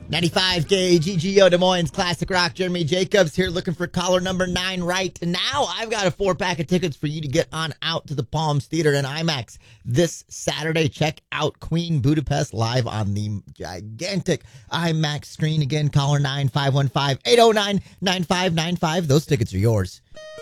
95 KGGO Des Moines Classic Rock. Jeremy Jacobs here looking for caller number 9 right now. I've got a 4-pack of tickets for you to get on out to the Palms Theater and IMAX this Saturday. Check out Queen Budapest live on the gigantic IMAX screen. Again, caller 9 515-809-9595. Those tickets are yours.